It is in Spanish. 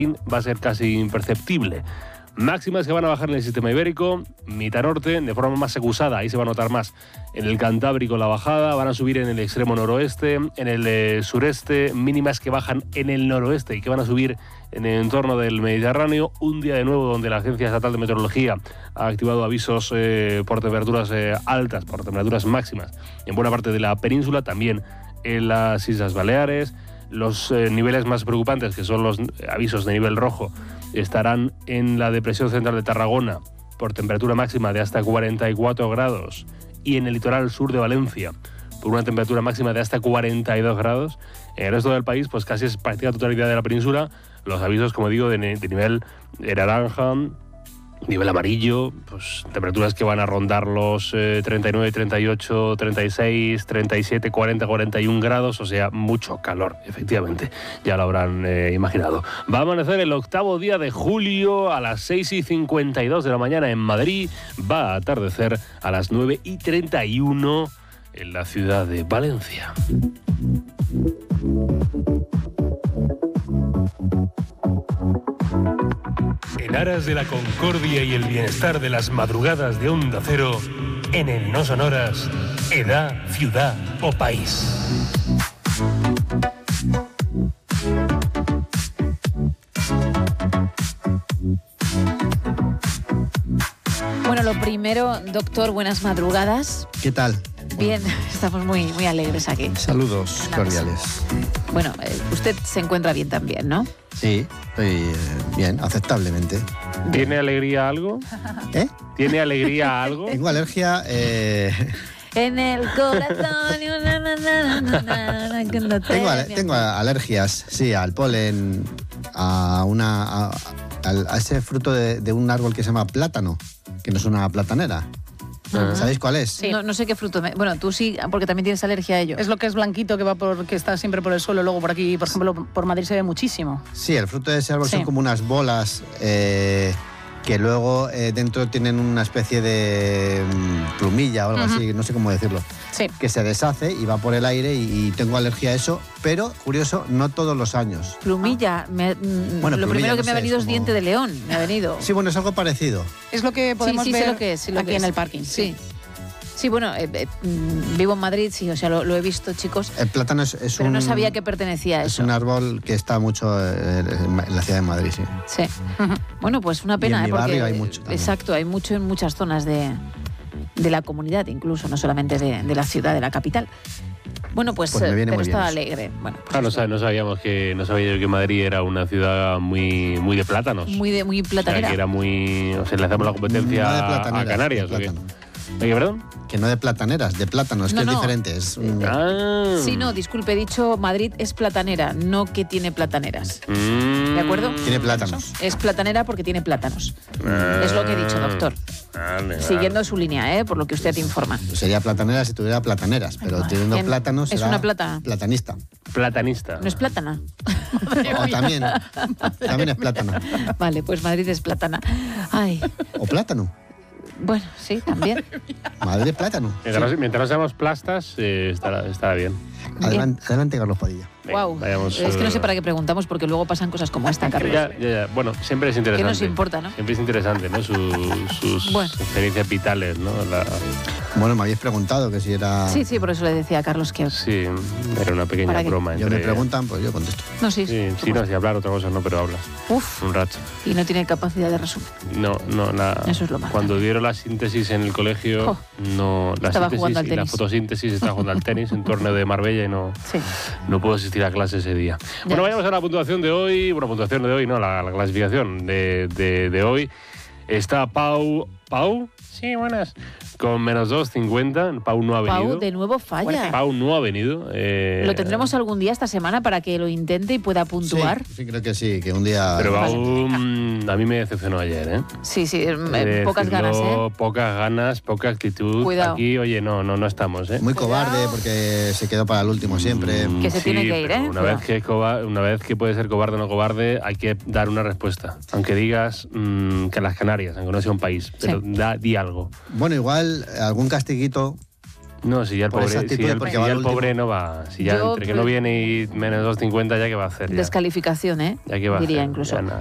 va a ser casi imperceptible. Máximas que van a bajar en el sistema ibérico, mitad norte, de forma más acusada, ahí se va a notar más. En el Cantábrico la bajada, van a subir en el extremo noroeste, en el sureste, mínimas que bajan en el noroeste y que van a subir en el entorno del Mediterráneo. Un día de nuevo donde la Agencia Estatal de Meteorología ha activado avisos por temperaturas altas, por temperaturas máximas en buena parte de la península, también en las Islas Baleares. Los niveles más preocupantes, que son los avisos de nivel rojo, estarán en la depresión central de Tarragona por temperatura máxima de hasta 44 grados y en el litoral sur de Valencia por una temperatura máxima de hasta 42 grados. En el resto del país, pues casi es práctica totalidad de la península, los avisos, como digo, de nivel naranja, nivel amarillo, pues temperaturas que van a rondar los 39, 38, 36, 37, 40, 41 grados, o sea, mucho calor, efectivamente, ya lo habrán imaginado. Va a amanecer el 8º día de julio a las 6:52 de la mañana en Madrid, va a atardecer a las 9:31 en la ciudad de Valencia. En aras de la concordia y el bienestar de las madrugadas de Onda Cero, en el No Sonoras, edad, ciudad o país. Bueno, lo primero, doctor, buenas madrugadas. ¿Qué tal? Bien, estamos muy alegres aquí. Saludos cordiales. Bueno, usted se encuentra bien también, ¿no? Sí, estoy bien, aceptablemente. ¿Tiene alegría algo? ¿Eh? ¿Tiene alegría algo? Tengo alergia... En el corazón... Tengo alergias, sí, al polen, a ese fruto de un árbol que se llama plátano, que no es una platanera. ¿Sabéis cuál es? Sí. No sé qué fruto. Bueno, tú sí, porque también tienes alergia a ello. Es lo que es blanquito, que está siempre por el suelo. Luego por aquí, por ejemplo, por Madrid se ve muchísimo. Sí, el fruto de ese árbol son como unas bolas que luego dentro tienen una especie de plumilla o algo así, no sé cómo decirlo. Sí. Que se deshace y va por el aire y tengo alergia a eso, pero, curioso, no todos los años. Plumilla. Lo plumilla, primero que me ha venido es como... diente de león. Me ha venido. Sí, bueno, es algo parecido. Es lo que podemos ver sé lo que es, aquí en el parking. Sí. Sí, bueno, vivo en Madrid, sí, o sea, lo he visto, chicos. El plátano es pero un... no sabía que pertenecía a eso. Es un árbol que está mucho en la ciudad de Madrid, sí. Sí. Bueno, pues una pena, y en mi porque barrio hay mucho también. Exacto, hay mucho en muchas zonas de la comunidad, incluso, no solamente de la ciudad, de la capital. Bueno, pues pero estaba alegre. Bueno, pues no sabía yo que Madrid era una ciudad muy de plátanos. Muy platanera. O sea, que era muy... O sea, le hacemos la competencia a Canarias, ¿o qué? ¿Qué, perdón? Que no de plataneras, de plátanos, que es diferente. Sí, no, disculpe, he dicho Madrid es platanera, no que tiene plataneras. ¿De acuerdo? Tiene plátanos. Es platanera porque tiene plátanos. Es lo que he dicho, doctor. Siguiendo su línea, por lo que usted informa. Sería platanera si tuviera plataneras, pero teniendo plátanos será es una plata. Platanista. Platanista. ¿No es plátana? También es plátano. Vale, pues Madrid es plátana. Ay. O plátano. Bueno, sí, también. Madre plátano. Mientras no seamos plastas, estará bien. Adelante, Carlos Padilla. Wow. Es que no sé para qué preguntamos, porque luego pasan cosas como esta, Carlos. Ya. Bueno, siempre es interesante. ¿Qué nos importa, no? Siempre es interesante, ¿no? Sus experiencias vitales, ¿no? Bueno, me habéis preguntado que si era... Sí, por eso le decía a Carlos que... Sí, era una pequeña broma. Yo me preguntan, pues yo contesto. No, sí, si hablar otra cosa no, pero hablas. Uf. Un rato. Y no tiene capacidad de resumen. No, nada. Eso es lo malo. Cuando dieron la síntesis en el colegio, estaba jugando al tenis. La fotosíntesis estaba jugando al tenis en torneo de Marbella y no puedo asistir a clase ese día. Bueno, vayamos a la puntuación de hoy. Bueno, puntuación de hoy, no, la clasificación de hoy. Está Pau. ¿Pau? Sí, buenas. Con menos 2,50. Pau no ha venido. Pau de nuevo falla. Pau no ha venido. ¿Lo tendremos algún día esta semana para que lo intente y pueda puntuar? Sí, creo que sí, que un día... Pero Pau a mí me decepcionó ayer, ¿eh? Sí, pocas ganas, ¿eh? Pocas ganas, poca actitud. Cuidado. Aquí, oye, no estamos, ¿eh? Muy cobarde porque se quedó para el último siempre. Que se tiene que ir, ¿eh? Una vez que puede ser cobarde o no cobarde, hay que dar una respuesta. Aunque digas que las Canarias, aunque no sea un país, pero di algo. Bueno, igual algún castiguito No, si ya el pobre no va. Si ya entre que no viene y menos 2.50, ya que va a hacer. Descalificación, ya que va diría a hacer, incluso.